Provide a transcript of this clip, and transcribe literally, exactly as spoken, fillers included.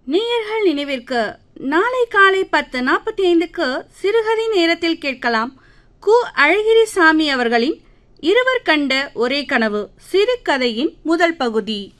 நேயர்கள் நினைவிற்கு நாளை காலை பத்து நாற்பத்தி ஐந்துக்கு சிறுகதை நேரத்தில் கேட்கலாம். கு அழகிரிசாமி அவர்களின் இருவர் கண்ட ஒரே கனவு சிறுகதையின் முதல் பகுதி.